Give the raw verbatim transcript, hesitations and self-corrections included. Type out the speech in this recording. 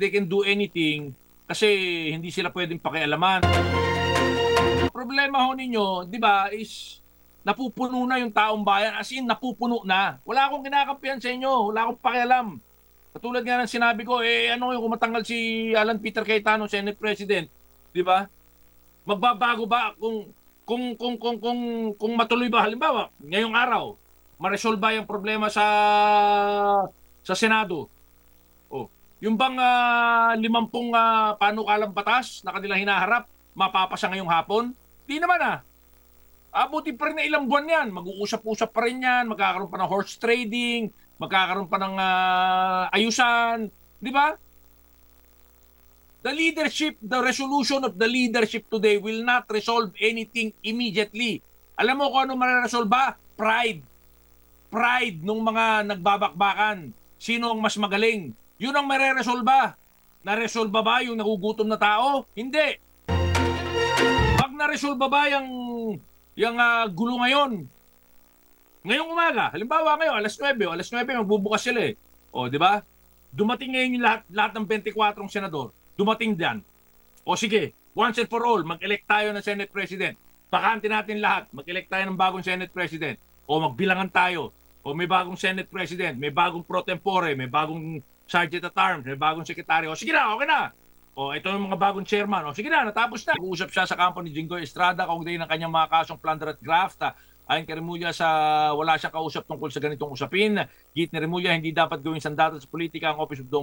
they can do anything kasi hindi sila pwedeng pakialaman. Problema ho ninyo, di ba, is napupuno na yung taong bayan. As in, napupuno na. Wala akong kinakampihan sa inyo. Wala akong pakialam. Katulad nga ng sinabi ko, eh ano yung kumatanggal si Alan Peter Cayetano, Senate President, di ba? Magbabago ba kung kung kung kung kung kung matuloy ba halimbawa ngayong araw ma-resolve ba yung problema sa sa Senado? Oh, yung bang uh, limampung uh, panukalang batas na kanilang hinaharap mapapasa ngayong hapon? Di naman ah. Abutin pa rin na ilang buwan yan. Mag-uusap-usap pa rin yan. Magkakaroon pa ng horse trading. Magkakaroon pa ng uh, ayusan. Di ba? The leadership, the resolution of the leadership today will not resolve anything immediately. Alam mo kung ano mareresolve ba? Pride. Pride nung mga nagbabakbakan. Sino ang mas magaling? Yun ang mareresolve ba? Na-resolve ba yung nagugutom na tao? Hindi. Pag na-resolve ba yung, yung uh, gulo ngayon? Ngayong umaga, halimbawa ngayon, alas nuwebe, o alas nuwebe, magbubukas sila eh. O, di ba? Dumating ngayon yung lahat, lahat ng twenty-four senador. Dumating dyan. O sige, once and for all, mag-elect tayo ng Senate President. Bakante natin lahat. Mag-elect tayo ng bagong Senate President. O magbilangan tayo. O may bagong Senate President, may bagong pro tempore, may bagong Sergeant at Arms, may bagong Secretary. O sige na, okay na. O ito yung mga bagong chairman. O sige na, natapos na. Nag-uusap siya sa kampo ni Jinggoy Estrada kaugnay ng kanyang mga kasong plunder at graft. Ayon kay Remulla, sa wala siyang kausap tungkol sa ganitong usapin. Git ni Remulla, hindi dapat gawing sandata sa politika ang Office of the